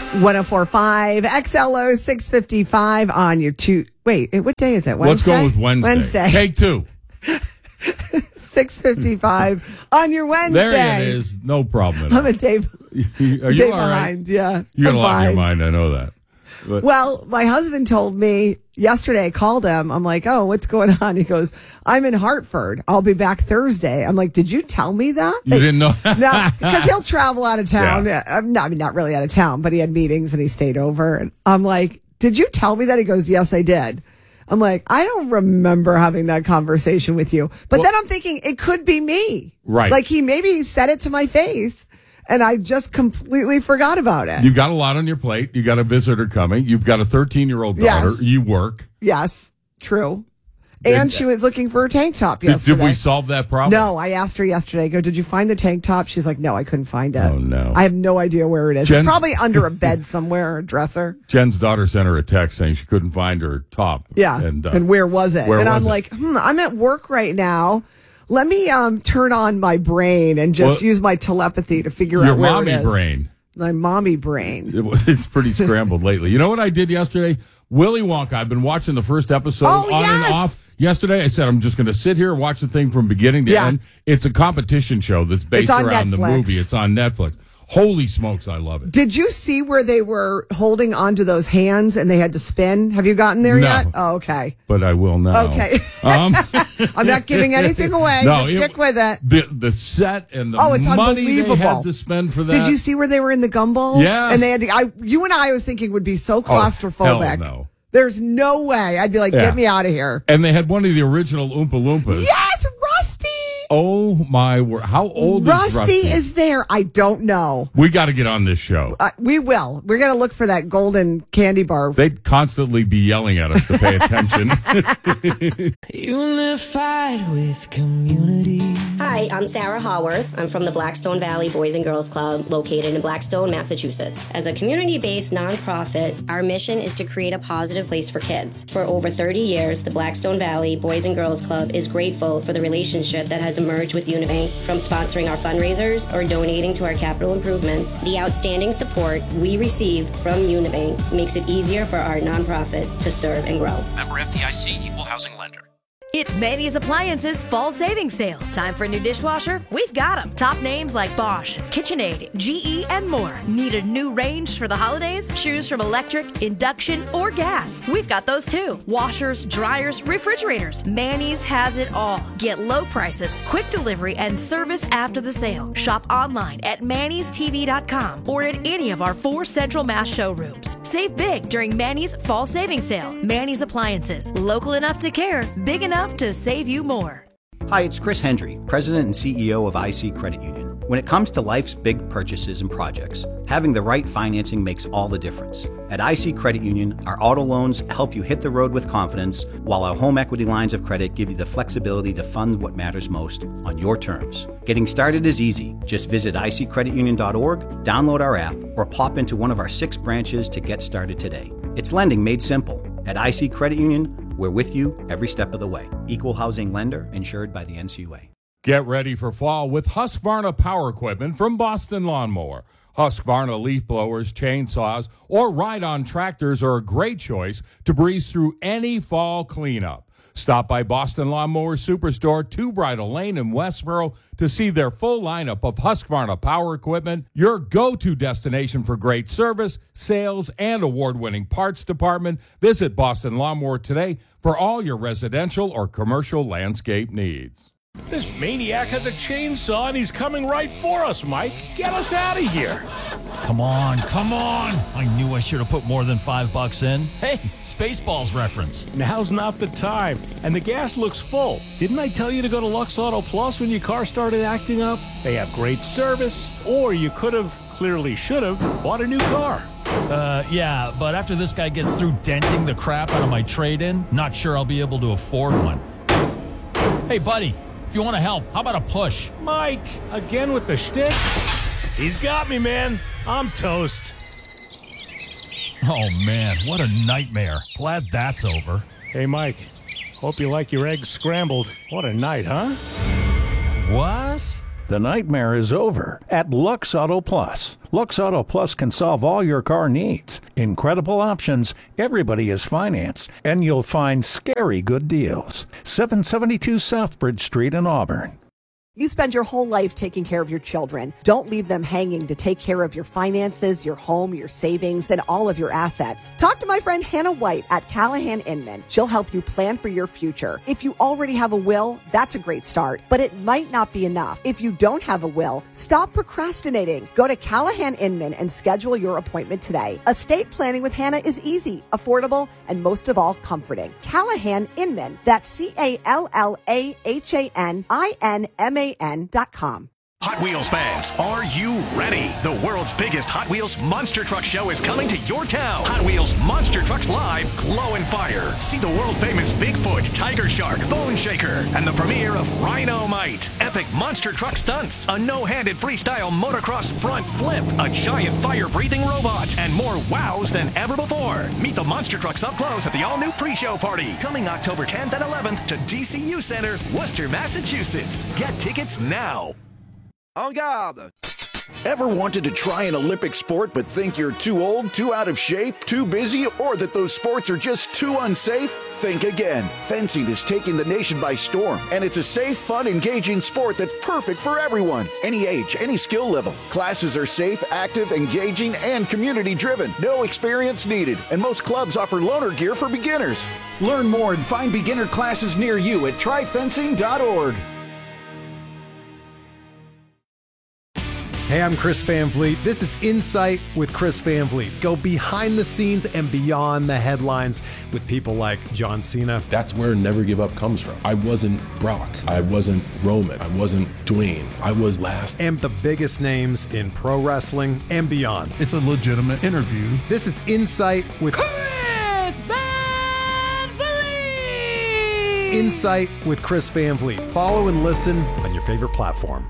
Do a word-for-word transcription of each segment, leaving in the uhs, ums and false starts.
one oh four point five X L O six fifty-five on your two. Wait, what day is it? Wednesday? Let's go with Wednesday. Wednesday. Take two. six fifty-five on your Wednesday. There it is. No problem at all. I'm a day, Are you day all right? behind. Yeah. You got I'm a lot in your fine. mind. I know that. But Well, my husband told me yesterday, I called him. I'm like, oh, what's going on? He goes, I'm in Hartford. I'll be back Thursday. I'm like, did you tell me that? you didn't know? No, because he'll travel out of town. Yeah. I'm not, I mean, not really out of town, but he had meetings and he stayed over. And I'm like, did you tell me that? He goes, yes, I did. I'm like, I don't remember having that conversation with you. But Well- then I'm thinking it could be me. Right. Like he maybe said it to my face and I just completely forgot about it. You got a lot on your plate. You got a visitor coming. You've got a thirteen-year-old daughter. Yes. You work. Yes, true. And Did- she was looking for a tank top Did, yesterday. did we solve that problem? No, I asked her yesterday. I go, did you find the tank top? She's like, no, I couldn't find it. Oh, no. I have no idea where it is. Jen's- It's probably under a bed somewhere, a dresser. Jen's daughter sent her a text saying she couldn't find her top. Yeah. And, And, uh, where was it? where and was I'm it? like, hmm, I'm at work right now. Let me um, turn on my brain and just Well, use my telepathy to figure your out where mommy it is. brain. My mommy brain. It was, it's pretty scrambled lately. You know what I did yesterday? Willy Wonka. I've been watching the first episode Oh, on and yes. off. Yesterday, I said I'm just going to sit here and watch the thing from beginning to Yeah. end. It's a competition show that's based It's on around the Netflix. movie. It's on Netflix. Holy smokes, I love it. Did you see where they were holding onto those hands and they had to spin? Have you gotten there No. yet? Oh, okay. But I will now. Okay. Um, I'm not giving anything away. No, Just it- stick with it. the the set and the Oh, it's money they unbelievable. had to spend for that. Did you see where they were in the gumballs? Yes. And they had to, I, you and I was thinking would be so claustrophobic. hell no. There's no way. I'd be like, Yeah. get me out of here. And they had one of the original Oompa Loompas. Yes, Rusty. Oh my word! How old Rusty is Rusty? is there. I don't know. We got to get on this show. Uh, we will. We're going to look for that golden candy bar. They'd constantly be yelling at us to pay attention. Unified with community. Hi, I'm Sarah Haworth. I'm from the Blackstone Valley Boys and Girls Club located in Blackstone, Massachusetts. As a community-based nonprofit, our mission is to create a positive place for kids. For over thirty years, the Blackstone Valley Boys and Girls Club is grateful for the relationship that has emerged with Unibank, from sponsoring our fundraisers or donating to our capital improvements. The outstanding support we receive from Unibank makes it easier for our nonprofit to serve and grow. Member F D I C, Equal Housing Lender. It's Manny's Appliances Fall Savings Sale. Time for a new dishwasher? We've got them. Top names like Bosch, KitchenAid, G E, and more. Need a new range for the holidays? Choose from electric, induction, or gas. We've got those too. Washers, dryers, refrigerators. Manny's has it all. Get low prices, quick delivery, and service after the sale. Shop online at mannys t v dot com or at any of our four Central Mass showrooms. Save big during Manny's Fall Savings Sale. Manny's Appliances. Local enough to care, big enough to save you more. Hi, it's Chris Hendry, President and C E O of I C Credit Union. When it comes to life's big purchases and projects, having the right financing makes all the difference. At I C Credit Union, our auto loans help you hit the road with confidence, while our home equity lines of credit give you the flexibility to fund what matters most on your terms. Getting started is easy. Just visit i c credit union dot org, download our app, or pop into one of our six branches to get started today. It's lending made simple. At I C Credit Union, we're with you every step of the way. Equal housing lender, insured by the N C U A. Get ready for fall with Husqvarna Power Equipment from Boston Lawnmower. Husqvarna leaf blowers, chainsaws, or ride-on tractors are a great choice to breeze through any fall cleanup. Stop by Boston Lawnmower Superstore, Two Bridle Lane in Westboro to see their full lineup of Husqvarna Power Equipment, your go-to destination for great service, sales, and award-winning parts department. Visit Boston Lawnmower today for all your residential or commercial landscape needs. This maniac has a chainsaw and he's coming right for us, Mike. Get us out of here. Come on, come on. I knew I should have put more than five bucks in. Hey, Spaceballs reference. Now's not the time. And the gas looks full. Didn't I tell you to go to Lux Auto Plus when your car started acting up? They have great service. Or you could have, clearly should have, bought a new car. Uh, yeah, but after this guy gets through denting the crap out of my trade-in, not sure I'll be able to afford one. Hey, buddy. If you want to help, how about a push? Mike, again with the shtick? He's got me, man. I'm toast. Oh, man, what a nightmare. Glad that's over. Hey, Mike, hope you like your eggs scrambled. What a night, huh? What? The nightmare is over at Lux Auto Plus. Lux Auto Plus can solve all your car needs. Incredible options, everybody is financed, and you'll find scary good deals. seven seventy-two Southbridge Street in Auburn. You spend your whole life taking care of your children. Don't leave them hanging to take care of your finances, your home, your savings, and all of your assets. Talk to my friend Hannah White at Callahan Inman. She'll help you plan for your future. If you already have a will, that's a great start, but it might not be enough. If you don't have a will, stop procrastinating. Go to Callahan Inman and schedule your appointment today. Estate planning with Hannah is easy, affordable, and most of all, comforting. Callahan Inman. That's C A L L A H A N I N M A N dot com. Hot Wheels fans, are you ready? The world's biggest Hot Wheels Monster Truck Show is coming to your town. Hot Wheels Monster Trucks Live, Glow and Fire. See the world-famous Bigfoot, Tiger Shark, Bone Shaker, and the premiere of Rhino-Mite. Epic monster truck stunts, a no-handed freestyle motocross front flip, a giant fire-breathing robot, and more wows than ever before. Meet the monster trucks up close at the all-new pre-show party, coming October tenth and eleventh to D C U Center, Worcester, Massachusetts. Get tickets now. En garde! Ever wanted to try an Olympic sport but think you're too old, too out of shape, too busy, or that those sports are just too unsafe? Think again. Fencing is taking the nation by storm, and it's a safe, fun, engaging sport that's perfect for everyone. Any age, any skill level. Classes are safe, active, engaging, and community-driven. No experience needed, and most clubs offer loaner gear for beginners. Learn more and find beginner classes near you at try fencing dot org. Hey, I'm Chris Van Vliet. This is Insight with Chris Van Vliet. Go behind the scenes and beyond the headlines with people like John Cena. That's where Never Give Up comes from. I wasn't Brock. I wasn't Roman. I wasn't Dwayne. I was last. And the biggest names in pro wrestling and beyond. It's a legitimate interview. This is Insight with Chris Van Vliet. Insight with Chris Van Vliet. Follow and listen on your favorite platform.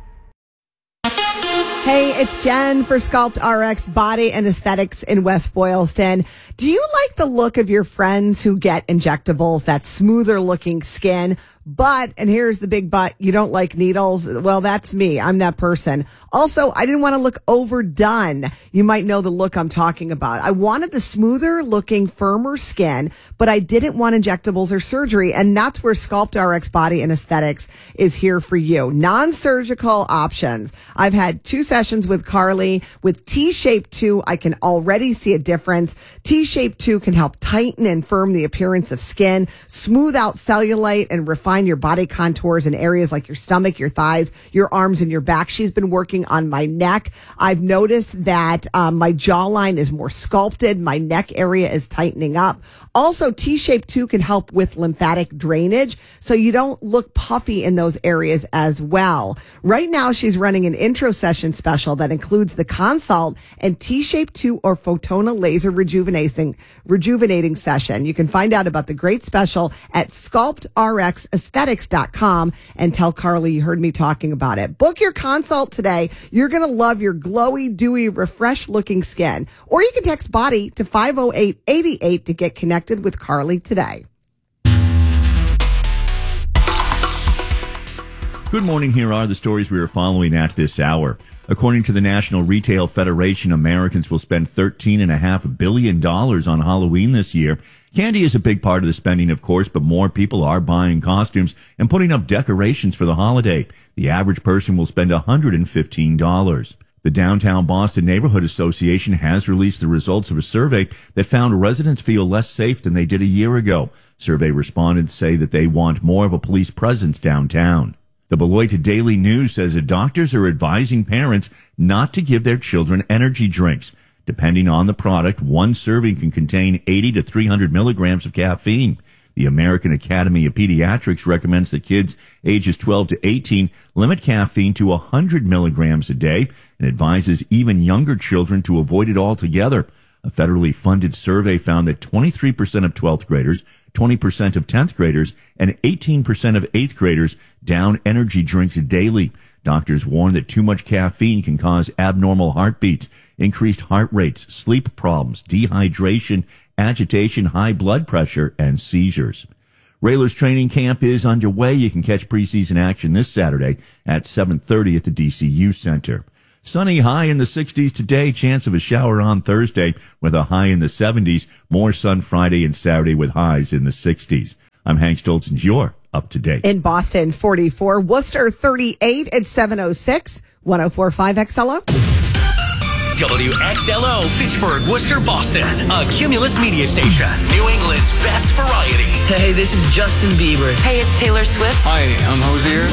Hey, it's Jen for Sculpt R X Body and Aesthetics in West Boylston. Do you like the look of your friends who get injectables, that smoother looking skin? But, and here's the big but, you don't like needles? Well, that's me. I'm that person. Also, I didn't want to look overdone. You might know the look I'm talking about. I wanted the smoother looking, firmer skin, but I didn't want injectables or surgery. And that's where Sculpt R X Body and Aesthetics is here for you. Non-surgical options. I've had two sessions with Carly. With T-Shape two, I can already see a difference. T-Shape two can help tighten and firm the appearance of skin, smooth out cellulite, and refine your body contours in areas like your stomach, your thighs, your arms, and your back. She's been working on my neck. I've noticed that um, my jawline is more sculpted. My neck area is tightening up. Also, T-Shape two can help with lymphatic drainage, so you don't look puffy in those areas as well. Right now, she's running an intro session special that includes the consult and T-Shape two or Photona laser rejuvenating rejuvenating session. You can find out about the great special at sculpt r x aesthetics dot com and tell Carly you heard me talking about it. Book your consult today. You're going to love your glowy, dewy, refreshed looking skin. Or you can text BODY to five oh eight, eight eight to get connected with Carly today. Good morning. Here are the stories we are following at this hour. According to the National Retail Federation, Americans will spend thirteen point five billion dollars on Halloween this year. Candy is a big part of the spending, of course, but more people are buying costumes and putting up decorations for the holiday. The average person will spend one hundred fifteen dollars. The Downtown Boston Neighborhood Association has released the results of a survey that found residents feel less safe than they did a year ago. Survey respondents say that they want more of a police presence downtown. The Beloit Daily News says that doctors are advising parents not to give their children energy drinks. Depending on the product, one serving can contain eighty to three hundred milligrams of caffeine. The American Academy of Pediatrics recommends that kids ages twelve to eighteen limit caffeine to one hundred milligrams a day and advises even younger children to avoid it altogether. A federally funded survey found that twenty-three percent of twelfth graders, twenty percent of tenth graders, and eighteen percent of eighth graders down energy drinks daily. Doctors warn that too much caffeine can cause abnormal heartbeats, increased heart rates, sleep problems, dehydration, agitation, high blood pressure, and seizures. Raylers training camp is underway. You can catch preseason action this Saturday at seven thirty at the D C U Center. Sunny, high in the sixties today. Chance of a shower on Thursday with a high in the seventies. More sun Friday and Saturday with highs in the sixties. I'm Hank Stoltz, and you're up to date. In Boston, forty-four. Worcester, thirty-eight at seven oh six. one oh four point five X L O. W X L O, Fitchburg, Worcester, Boston. A Cumulus media station. New England's best variety. Hey, this is Justin Bieber. Hey, it's Taylor Swift. Hi, I'm Hosier.